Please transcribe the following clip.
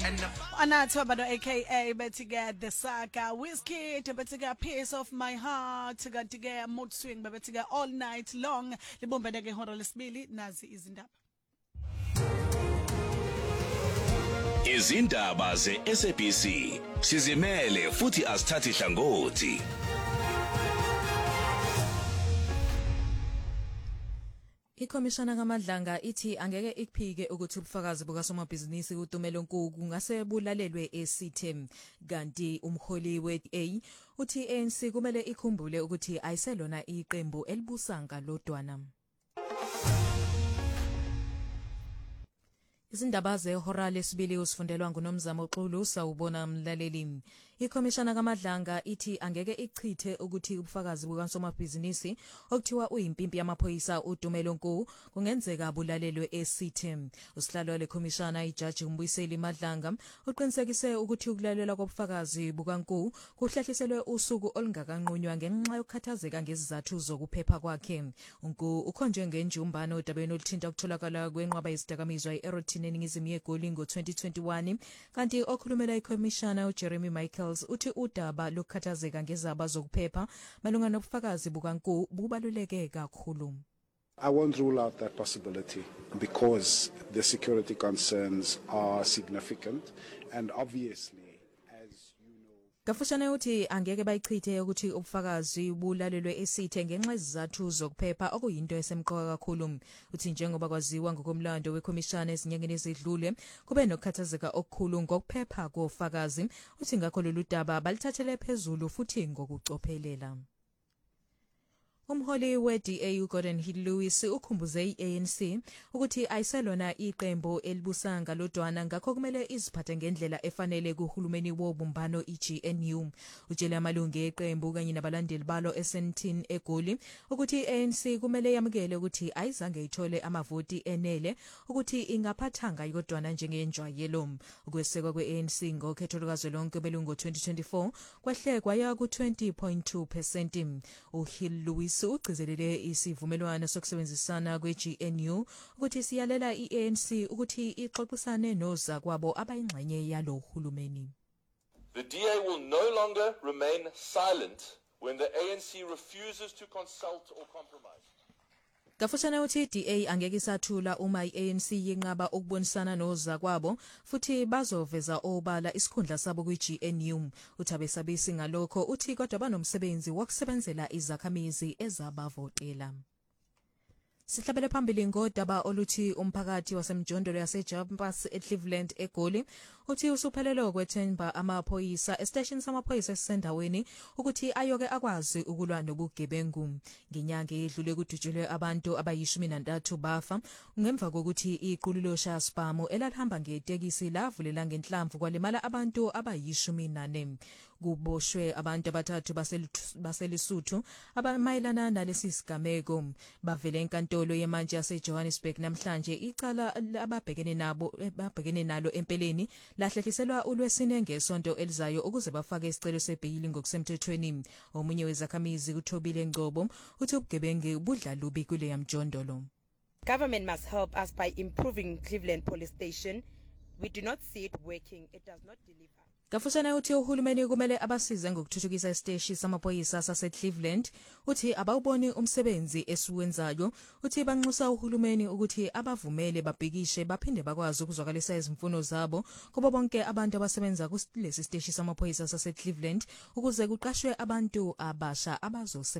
Anathi abantu aka bethi ke the saga whiskey bethi ke piece of my heart kanti ke mood swing bethi ke all night long libumbene ke ihora lesibili nazi izindaba Izindaba ze-SABC sizimele futhi asithathi hlangothi. Ikhomishana kaMadlanga ithi angeke ikuphike ukuthi ubufakazi bukasomabhizinisi uTumelo Nkuku kungase bulalelwe eSithem kanti umholi we-A uthi ANC kumele ikhumbule ukuthi ayiselona iqembu elibusa ngalodwana. Izindaba zehora lesibili usifundelwa nguNomzamo Xulu sawubona mlaleli. Ikhomishana kaMadlanga ithi angeke ichithe ukuthi ubufakazi bukasomabhizinisi okuthiwa uyimpimpi yamaphoyisa uTumelo Nkuku kungenzeka bulalelwe eSithem. Usihlalo lekhomishana ijaji uMbuyiseli Madlanga uqinisekise ukuthi ukulalelwa kobufakazi bukaNkuku kuhlehliselwe usuku olungakanqunywa ngenxa yokukhathazeka ngezizathu zokuphepha kwakhe. Nkuku ukhonjwe ngenjumbano odabeni oluthinta ukutholakala kwenqwaba yezidakamizwa eRotin eningizimu yeGoli ngo-2021 kanti okhulumela ikhomishana uJeremy Michaels uthi udaba lokukhathazeka ngezaba zokuphepha malunga nobufakazi bukaNkuku bubaluleke kakhulu. I won't rule out that possibility because the security concerns are significant and obviously Gafushane uthi angeke bayichithe ukuthi ubufakazi bulalelwe eSithe ngenxa yezizathu zokuphepha okuyinto esemqoka kakhulu. Uthi njengoba kwaziwa ngokomlando wekhomishana ezinyangeni ezidlule kube nokukhathazeka okukhulu ngokuphepha kofakazi. Uthi ngakho lolu daba balithathele phezulu futhi ngokucophelela. Umholi we-DA uGordon Hill Lewis ukhumbuze i-ANC ukuthi ayiselona iqembu elibusa ngalodwana ngakho kumele iziphathe ngendlela efanele kuhulumeni wobumbano iGNU. Utshela amalungu eqembu kanye nabalandeli balo eSandton eGoli ukuthi i-ANC kumele yamukele ukuthi ayizange ithole amavoti enele ukuthi ingaphathanga yodwana njengenjwayelo. Ukwesekwa kwe-ANC ngokhetho lukazwelonke belungu 2024 kwehle kwaya ku-20.2%. uHill Lewis ugcizelele isivumelwano sokusebenzisana kweGNU ukuthi siyalela iANC ukuthi ixoxisane nozakwabo abayingxenye yalo hulumeni. The DA will no longer remain silent when the ANC refuses to consult or compromise. Gafushana uthi DA angeke isathula uma iANC yenqaba ukubonisana nozakwabo futhi bazoveza obala isikhundla sabo kwiGNU. Uthabesabisi ngalokho uthi kodwa banomsebenzi wokusebenzela izakhamizi ezabavotela. Sihlabele phambili ngodaba oluthi umphakathi wasemjondolo yaseJumpers eCleveland eGoli uthi usuphelelo kwethemba amaphoyisa estation samaphoyisa esendaweni ukuthi ayoke akwazi ukulwa nobugebengu. Ngenyanga edlule kudutshulwe abantu abayi13 bafa ngemva kokuthi iqululosha spam elalihamba ngetekisi lavulela ngenhlamvu kwalimala abantu abayi14. Kuboshwe abantu abathathu baselisuthu abamayelana nalesi sigameko bavele enkantolo yemanje yaseJohannesburg namhlanje icala ababhekene nalo empeleni lahlehliselwa uLwesine ngesonto elizayo ukuze bafake isicelo sebhayili ngokusemthethweni. Omunye wezakhamizi uThobile Ngcobo uthi ubugebengu budla lubi kule yamjondolo. Government must help us by improving Cleveland police station. We do not see it working. It does not deliver. Gafushane uthi uhulumeni kumele abasize ngokuthuthukisa isiteshi samaphoyisa saseCleveland. Uthi abawuboni umsebenzi esiwenzayo. Uthi banxusa uhulumeni ukuthi abavumele babhikishe baphinde bakwazi ukuzwakalisa izimfuno zabo kubo bonke abantu abasebenza kulesi siteshi samaphoyisa saseCleveland ukuze kuqashwe abantu abasha abazo